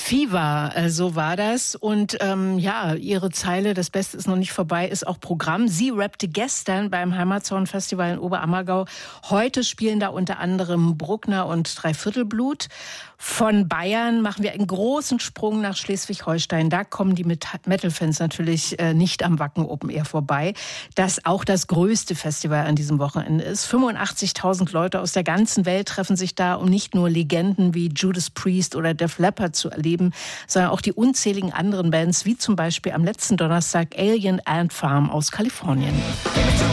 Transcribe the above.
Fever, so war das. Und ihre Zeile, das Beste ist noch nicht vorbei, ist auch Programm. Sie rappte gestern beim Heimatsound-Festival in Oberammergau. Heute spielen da unter anderem Bruckner und Dreiviertelblut. Von Bayern machen wir einen großen Sprung nach Schleswig-Holstein. Da kommen die Metal-Fans natürlich nicht am Wacken Open Air vorbei. Das auch das größte Festival an diesem Wochenende ist. 85.000 Leute aus der ganzen Welt treffen sich da, um nicht nur Legenden wie Judas Priest oder Def Leppard zu erleben, sondern auch die unzähligen anderen Bands, wie zum Beispiel am letzten Donnerstag Alien Ant Farm aus Kalifornien.